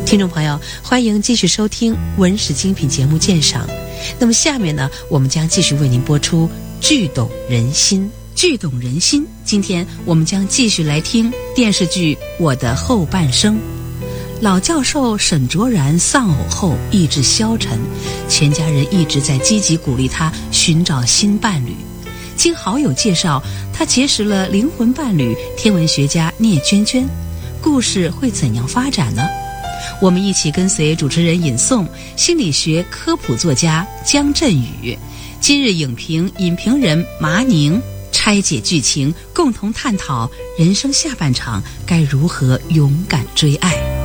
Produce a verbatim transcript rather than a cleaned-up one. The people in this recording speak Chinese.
听众朋友，欢迎继续收听文史精品节目鉴赏。那么下面呢，我们将继续为您播出剧懂人心。剧懂人心，今天我们将继续来听电视剧《我的后半生》。老教授沈卓然丧偶后意志消沉，全家人一直在积极鼓励他寻找新伴侣。经好友介绍，他结识了灵魂伴侣天文学家聂娟娟。故事会怎样发展呢？我们一起跟随主持人尹颂、心理学科普作家姜振宇、今日影评影评人麻宁拆解剧情，共同探讨人生下半场该如何勇敢追爱。